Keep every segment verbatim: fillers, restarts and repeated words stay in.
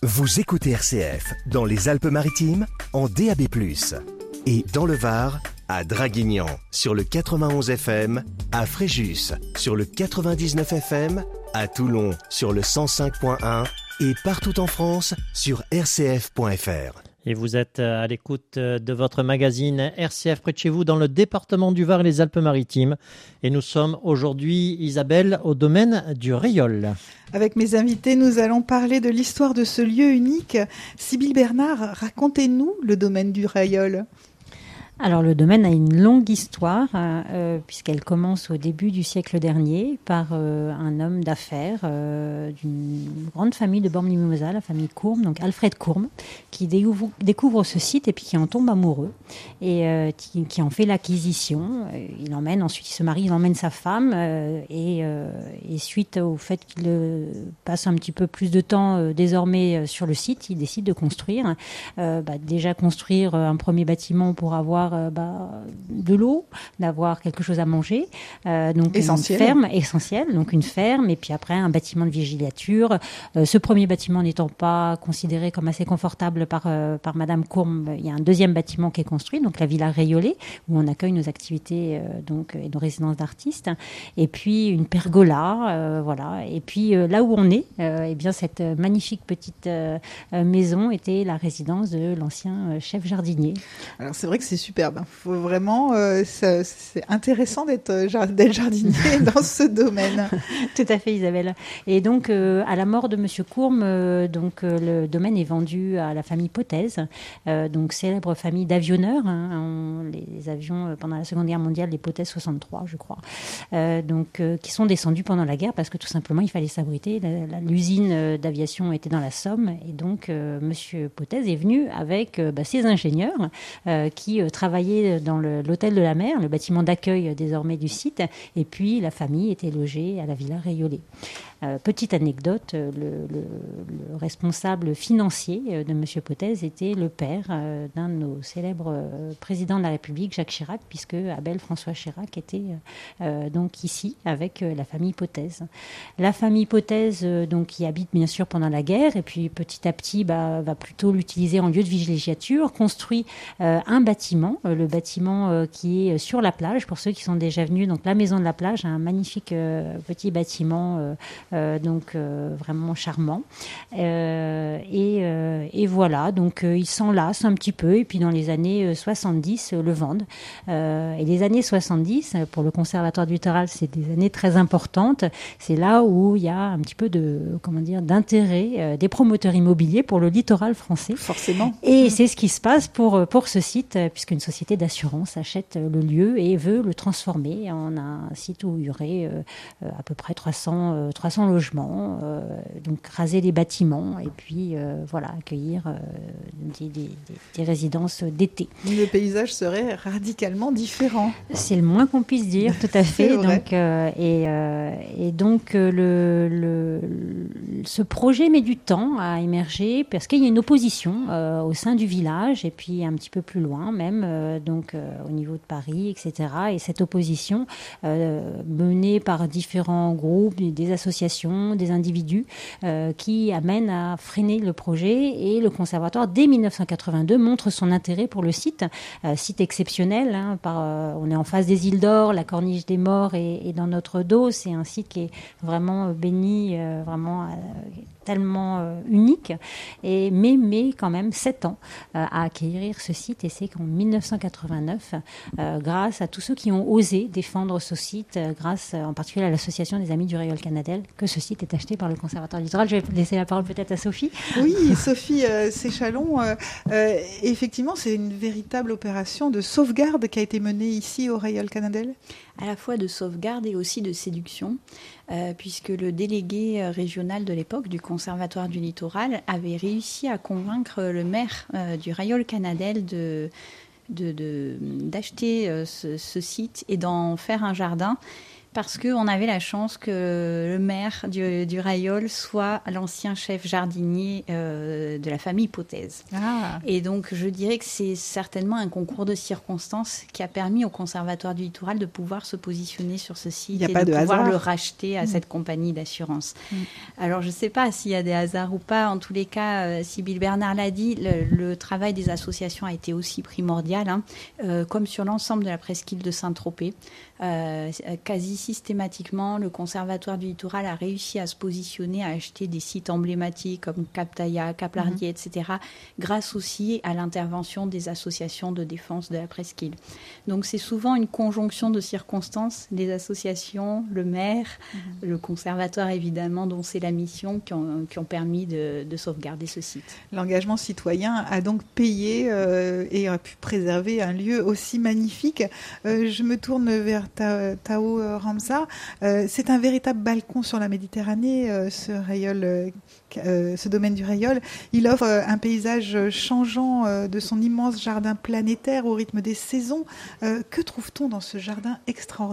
Vous écoutez R C F dans les Alpes-Maritimes en D A B plus, et dans le Var à Draguignan sur le quatre-vingt-onze F M, à Fréjus sur le quatre-vingt-dix-neuf F M, à Toulon sur le cent cinq point un et partout en France sur r c f point f r. Et vous êtes à l'écoute de votre magazine R C F près de chez vous dans le département du Var et les Alpes-Maritimes. Et nous sommes aujourd'hui, Isabelle, au domaine du Rayol. Avec mes invités, nous allons parler de l'histoire de ce lieu unique. Sybille Bernard, racontez-nous le domaine du Rayol. Alors le domaine a une longue histoire euh, puisqu'elle commence au début du siècle dernier par euh, un homme d'affaires euh, d'une grande famille de Bormes-les-Mimosas, la famille Courme, donc Alfred Courme, qui découvre, découvre ce site et puis qui en tombe amoureux et euh, qui, qui en fait l'acquisition. Il emmène, ensuite il se marie, il emmène sa femme euh, et, euh, et suite au fait qu'il euh, passe un petit peu plus de temps euh, désormais euh, sur le site, il décide de construire. Euh, bah, déjà construire un premier bâtiment pour avoir Euh, bah, de l'eau, d'avoir quelque chose à manger, euh, donc essentiel. Une ferme essentielle, donc une ferme, et puis après un bâtiment de villégiature. Euh, ce premier bâtiment n'étant pas considéré comme assez confortable par euh, par Madame Courme, il y a un deuxième bâtiment qui est construit, donc la Villa Rayolais, où on accueille nos activités euh, donc et nos résidences d'artistes, et puis une pergola, euh, voilà. Et puis euh, là où on est, euh, eh bien cette magnifique petite euh, maison était la résidence de l'ancien chef jardinier. Alors c'est vrai que c'est super. Ben, faut vraiment, euh, ça, c'est intéressant d'être, d'être jardinier dans ce domaine. Tout à fait, Isabelle. Et donc, euh, à la mort de Monsieur Courme, euh, donc euh, le domaine est vendu à la famille Potez, euh, donc célèbre famille d'avionneurs. Hein, on, les avions euh, pendant la Seconde Guerre mondiale, les Potez soixante-trois, je crois, euh, donc euh, qui sont descendus pendant la guerre parce que tout simplement il fallait s'abriter. La, la, l'usine d'aviation était dans la Somme, et donc euh, Monsieur Potez est venu avec euh, bah, ses ingénieurs euh, qui euh, travaillaient dans le, l'hôtel de la mer, le bâtiment d'accueil désormais du site, et puis la famille était logée à la Villa Rayolais. Euh, petite anecdote, le, le, le responsable financier de M. Potez était le père euh, d'un de nos célèbres euh, présidents de la République, Jacques Chirac, puisque Abel François Chirac était euh, donc ici avec euh, la famille Potez. La famille Potez euh, donc qui habite bien sûr pendant la guerre, et puis petit à petit bah, va plutôt l'utiliser en lieu de villégiature, construit euh, un bâtiment, euh, le bâtiment euh, qui est sur la plage, pour ceux qui sont déjà venus, donc la maison de la plage, un magnifique euh, petit bâtiment euh, Euh, donc euh, vraiment charmant euh, et, euh, et voilà, donc euh, ils s'enlacent un petit peu, et puis dans les années euh, soixante-dix euh, le vendent, euh, et les années soixante-dix pour le Conservatoire du littoral, c'est des années très importantes. C'est là où il y a un petit peu de, comment dire, d'intérêt euh, des promoteurs immobiliers pour le littoral français, forcément, et mmh. c'est ce qui se passe pour, pour ce site, puisqu'une société d'assurance achète le lieu et veut le transformer en un site où il y aurait euh, à peu près trois cents, euh, trois cents logements, euh, donc raser les bâtiments et puis euh, voilà, accueillir euh, des, des, des résidences d'été. Le paysage serait radicalement différent. C'est le moins qu'on puisse dire, tout à fait. Donc, euh, et, euh, et donc euh, le, le, ce projet met du temps à émerger parce qu'il y a une opposition euh, au sein du village et puis un petit peu plus loin même, euh, donc euh, au niveau de Paris, et cetera. Et cette opposition euh, menée par différents groupes, des associations, des individus euh, qui amènent à freiner le projet, et le conservatoire dès dix-neuf cent quatre-vingt-deux montre son intérêt pour le site, euh, site exceptionnel, hein, par, euh, on est en face des îles d'Or, la corniche des Morts est, est dans notre dos, c'est un site qui est vraiment béni, euh, vraiment euh, tellement euh, unique, et, mais, mais quand même sept ans euh, à acquérir ce site, et c'est qu'en dix-neuf cent quatre-vingt-neuf, euh, grâce à tous ceux qui ont osé défendre ce site, euh, grâce euh, en particulier à l'association des Amis du Rayol Canadel, que ce site est acheté par le Conservatoire du littoral. Je vais laisser la parole peut-être à Sophie. Oui, Sophie euh, Séchalon, euh, euh, effectivement c'est une véritable opération de sauvegarde qui a été menée ici au Rayol Canadel. À la fois de sauvegarde et aussi de séduction, euh, puisque le délégué régional de l'époque du Conservatoire du littoral avait réussi à convaincre le maire euh, du Rayol Canadel de, de, de, d'acheter euh, ce, ce site et d'en faire un jardin, Parce qu'on avait la chance que le maire du, du Rayol soit l'ancien chef jardinier euh, de la famille Potez. Ah. Et donc, je dirais que c'est certainement un concours de circonstances qui a permis au Conservatoire du Littoral de pouvoir se positionner sur ce site y a et pas de, de pouvoir hasard. le racheter à mmh. cette compagnie d'assurance. Mmh. Alors, je ne sais pas s'il y a des hasards ou pas. En tous les cas, euh, Sybille Bernard l'a dit, le, le travail des associations a été aussi primordial, hein, euh, comme sur l'ensemble de la presqu'île de Saint-Tropez. Euh, quasi systématiquement, le Conservatoire du Littoral a réussi à se positionner, à acheter des sites emblématiques comme Cap Taillat, Cap Lardier, mmh. et cetera, grâce aussi à l'intervention des associations de défense de la presqu'île. Donc c'est souvent une conjonction de circonstances, les associations, le maire, mmh. le Conservatoire évidemment, dont c'est la mission, qui ont, qui ont permis de, de sauvegarder ce site. L'engagement citoyen a donc payé euh, et a pu préserver un lieu aussi magnifique. Euh, je me tourne vers Tao Ramsa, euh, c'est un véritable balcon sur la Méditerranée, euh, ce Rayol, euh, euh, ce domaine du Rayol. Il offre euh, un paysage changeant euh, de son immense jardin planétaire au rythme des saisons. Euh, que trouve-t-on dans ce jardin extraordinaire ?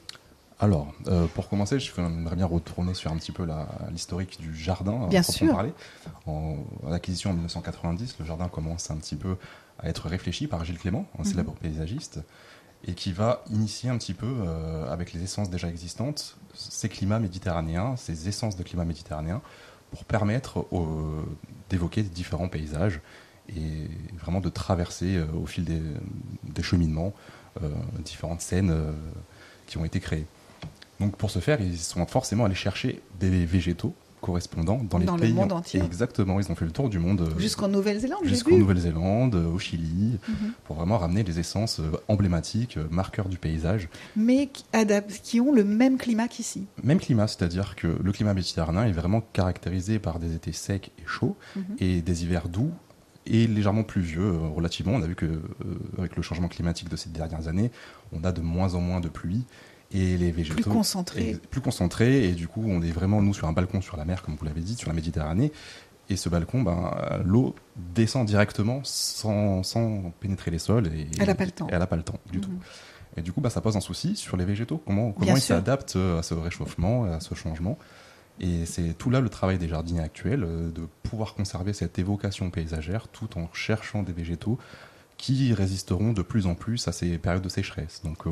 Alors, euh, pour commencer, j'aimerais bien retourner sur un petit peu la, l'historique du jardin. Bien sûr. Parler. En, en acquisition en dix-neuf cent quatre-vingt-dix, le jardin commence un petit peu à être réfléchi par Gilles Clément, un mmh. célèbre paysagiste, et qui va initier un petit peu, euh, avec les essences déjà existantes, ces climats méditerranéens, ces essences de climat méditerranéen, pour permettre au, d'évoquer différents paysages et vraiment de traverser euh, au fil des, des cheminements euh, différentes scènes euh, qui ont été créées. Donc pour ce faire, ils sont forcément allés chercher des végétaux correspondants dans les dans pays. Dans le monde entier. Exactement, ils ont fait le tour du monde. Jusqu'en Nouvelle-Zélande, j'ai Jusqu'en vu. Nouvelle-Zélande, au Chili, mm-hmm. pour vraiment ramener les essences emblématiques, marqueurs du paysage. Mais qui, adap- qui ont le même climat qu'ici. Même climat, c'est-à-dire que le climat méditerranéen est vraiment caractérisé par des étés secs et chauds, mm-hmm. et des hivers doux et légèrement pluvieux, euh, relativement. On a vu que euh, avec le changement climatique de ces dernières années, on a de moins en moins de pluie. Et les végétaux plus concentrés. plus concentrés, et du coup on est vraiment nous sur un balcon sur la mer, comme vous l'avez dit, sur la Méditerranée, et ce balcon, ben, l'eau descend directement sans, sans pénétrer les sols, et elle n'a pas le temps. Et elle n'a pas le temps du mmh. tout. Et du coup, ben, ça pose un souci sur les végétaux, comment, comment Bien ils sûr. s'adaptent à ce réchauffement, à ce changement. Et c'est tout là le travail des jardiniers actuels, de pouvoir conserver cette évocation paysagère tout en cherchant des végétaux qui résisteront de plus en plus à ces périodes de sécheresse. Donc euh,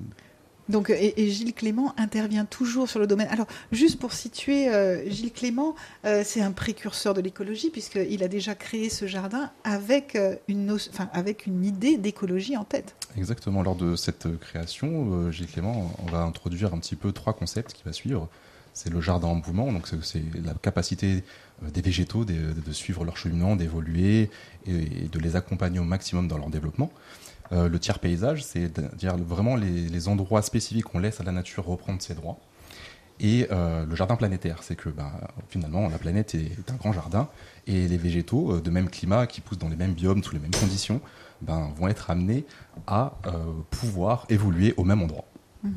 Donc, et, et Gilles Clément intervient toujours sur le domaine. Alors, juste pour situer, euh, Gilles Clément, euh, c'est un précurseur de l'écologie, puisqu'il a déjà créé ce jardin avec, euh, une, enfin, avec une idée d'écologie en tête. Exactement. Lors de cette création, euh, Gilles Clément, on va introduire un petit peu trois concepts qui va suivre. C'est le jardin en mouvement, donc c'est, c'est la capacité des végétaux de, de, de suivre leur cheminement, d'évoluer et, et de les accompagner au maximum dans leur développement. Euh, le tiers paysage, c'est-à-dire vraiment les, les endroits spécifiques qu'on laisse à la nature reprendre ses droits. Et euh, le jardin planétaire, c'est que bah, finalement la planète est, est un grand jardin et les végétaux euh, de même climat qui poussent dans les mêmes biomes, sous les mêmes conditions, ben, vont être amenés à euh, pouvoir évoluer au même endroit.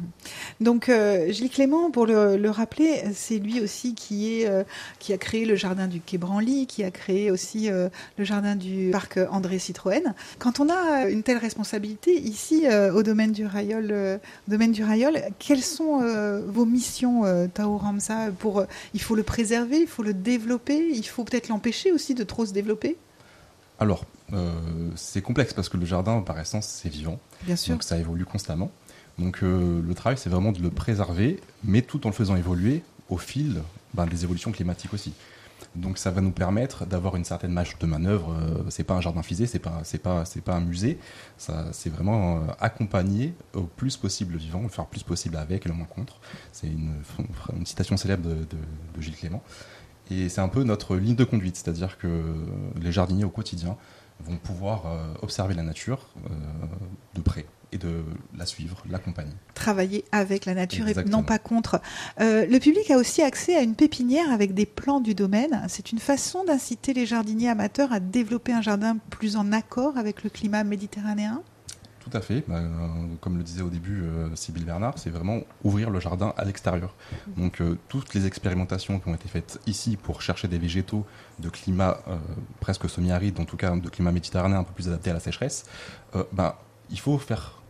Donc euh, Gilles Clément, pour le, le rappeler, c'est lui aussi qui, est, euh, qui a créé le jardin du Quai Branly, qui a créé aussi euh, le jardin du parc André Citroën. Quand on a une telle responsabilité ici euh, au domaine du Rayol, euh, domaine du Rayol, quelles sont euh, vos missions, euh, Tao Ramsa, pour, euh, il faut le préserver, il faut le développer, il faut peut-être l'empêcher aussi de trop se développer? Alors, euh, c'est complexe parce que le jardin, par essence, c'est vivant. Bien sûr. Donc ça évolue constamment. Donc euh, le travail, c'est vraiment de le préserver, mais tout en le faisant évoluer au fil ben, des évolutions climatiques aussi. Donc ça va nous permettre d'avoir une certaine marge de manœuvre. Euh, c'est pas un jardin fusée, c'est pas, c'est pas, c'est pas un musée. Ça, c'est vraiment euh, accompagner au plus possible le vivant, le faire le plus possible avec et le moins contre. C'est une, une citation célèbre de, de, de Gilles Clément. Et c'est un peu notre ligne de conduite, c'est-à-dire que les jardiniers au quotidien vont pouvoir euh, observer la nature euh, de près et de la suivre, l'accompagner. Travailler avec la nature. Exactement. Et non pas contre. Euh, le public a aussi accès à une pépinière avec des plants du domaine. C'est une façon d'inciter les jardiniers amateurs à développer un jardin plus en accord avec le climat méditerranéen. Tout à fait. Bah, euh, comme le disait au début euh, Sybille Bernard, c'est vraiment ouvrir le jardin à l'extérieur. Donc euh, toutes les expérimentations qui ont été faites ici pour chercher des végétaux de climat euh, presque semi-aride, en tout cas de climat méditerranéen un peu plus adapté à la sécheresse, euh, bah, il faut faire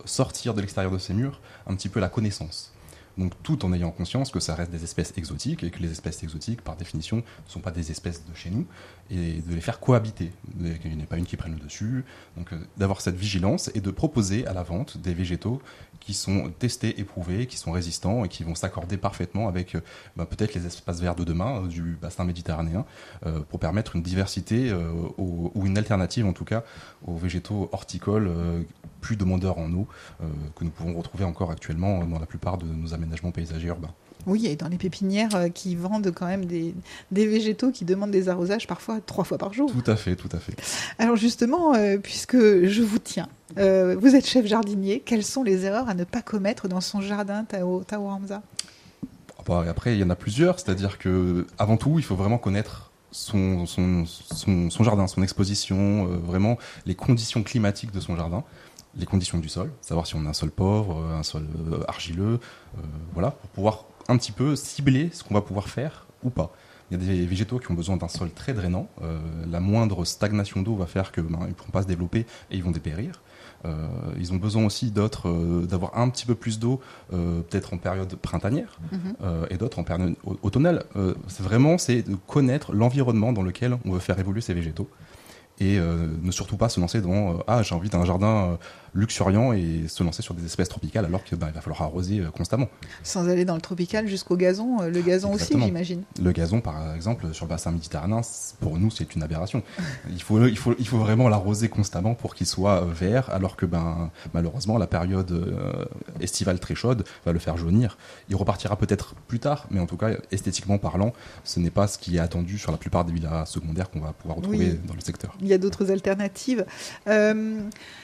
sortir de l'extérieur de ces murs un petit peu la connaissance. Donc tout en ayant conscience que ça reste des espèces exotiques et que les espèces exotiques, par définition, ne sont pas des espèces de chez nous, et de les faire cohabiter, qu'il n'y en ait pas une qui prenne le dessus. Donc euh, d'avoir cette vigilance et de proposer à la vente des végétaux qui sont testés, éprouvés, qui sont résistants et qui vont s'accorder parfaitement avec euh, bah, peut-être les espaces verts de demain euh, du bassin méditerranéen euh, pour permettre une diversité euh, au, ou une alternative en tout cas aux végétaux horticoles euh, plus demandeurs en eau euh, que nous pouvons retrouver encore actuellement dans la plupart de nos aménagements paysagers urbains. Oui, et dans les pépinières euh, qui vendent quand même des, des végétaux qui demandent des arrosages parfois trois fois par jour. Tout à fait, tout à fait. Alors justement, euh, puisque je vous tiens, euh, vous êtes chef jardinier, quelles sont les erreurs à ne pas commettre dans son jardin, Tao, Tao Hamza ? Bah, après, il y en a plusieurs, c'est-à-dire que avant tout, il faut vraiment connaître son, son, son, son jardin, son exposition, euh, vraiment les conditions climatiques de son jardin. Les conditions du sol, savoir si on a un sol pauvre, un sol euh, argileux, euh, voilà, pour pouvoir un petit peu cibler ce qu'on va pouvoir faire ou pas. Il y a des végétaux qui ont besoin d'un sol très drainant. Euh, la moindre stagnation d'eau va faire qu'ils ben, ne pourront pas se développer et ils vont dépérir. Euh, ils ont besoin aussi d'autres, euh, d'avoir un petit peu plus d'eau, euh, peut-être en période printanière, mm-hmm. euh, et d'autres en période automnale. Euh, c'est vraiment c'est de connaître l'environnement dans lequel on veut faire évoluer ces végétaux. Et euh, ne surtout pas se lancer dans euh, ah j'ai envie d'un jardin euh, luxuriant et se lancer sur des espèces tropicales alors qu'il bah, va falloir arroser euh, constamment. Sans aller dans le tropical jusqu'au gazon, euh, le gazon Exactement. Aussi j'imagine. Le gazon par exemple sur le bassin méditerranéen, pour nous c'est une aberration. il, faut, il, faut, il faut vraiment l'arroser constamment pour qu'il soit euh, vert alors que ben, malheureusement la période euh, estivale très chaude va le faire jaunir. Il repartira peut-être plus tard, mais en tout cas esthétiquement parlant ce n'est pas ce qui est attendu sur la plupart des villas secondaires qu'on va pouvoir retrouver oui. dans le secteur. Il y a d'autres alternatives. Euh,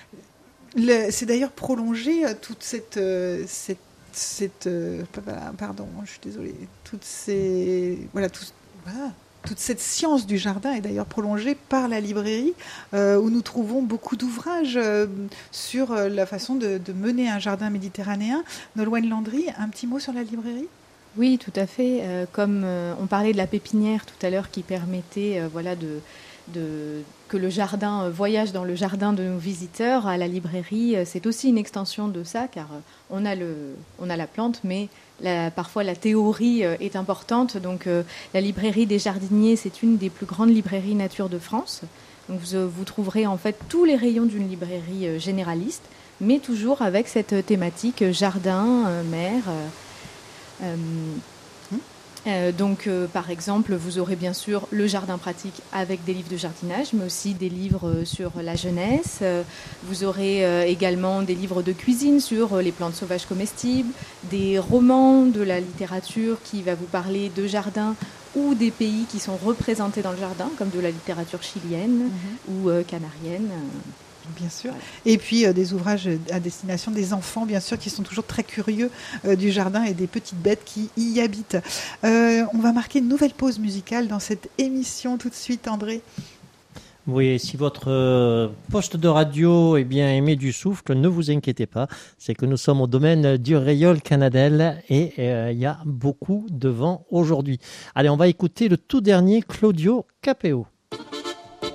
le, c'est d'ailleurs prolongé toute cette, euh, cette, cette euh, pardon, je suis désolée, toutes ces, voilà, tout, voilà, toute cette science du jardin est d'ailleurs prolongée par la librairie, euh, où nous trouvons beaucoup d'ouvrages euh, sur la façon de, de mener un jardin méditerranéen. Nolwenn Landry, un petit mot sur la librairie ? Oui, tout à fait. Euh, comme euh, on parlait de la pépinière tout à l'heure qui permettait, euh, voilà, de De, que le jardin voyage dans le jardin de nos visiteurs, à la librairie, c'est aussi une extension de ça, car on a, le, on a la plante, mais la, parfois la théorie est importante. Donc euh, la librairie des jardiniers, c'est une des plus grandes librairies nature de France. Donc vous, vous trouverez en fait tous les rayons d'une librairie généraliste, mais toujours avec cette thématique jardin, euh, mer. Euh, euh, Euh, donc, euh, par exemple, vous aurez bien sûr le jardin pratique avec des livres de jardinage, mais aussi des livres euh, sur la jeunesse. Euh, vous aurez euh, également des livres de cuisine sur euh, les plantes sauvages comestibles, des romans de la littérature qui va vous parler de jardin ou des pays qui sont représentés dans le jardin, comme de la littérature chilienne mm-hmm. ou euh, canarienne. Bien sûr. Et puis euh, des ouvrages à destination des enfants, bien sûr, qui sont toujours très curieux euh, du jardin et des petites bêtes qui y habitent. Euh, on va marquer une nouvelle pause musicale dans cette émission tout de suite, André. Oui, si votre poste de radio est bien émet du souffle, ne vous inquiétez pas. C'est que nous sommes au domaine du Rayol Canadel et il euh, y a beaucoup de vent aujourd'hui. Allez, on va écouter le tout dernier Claudio Capéo.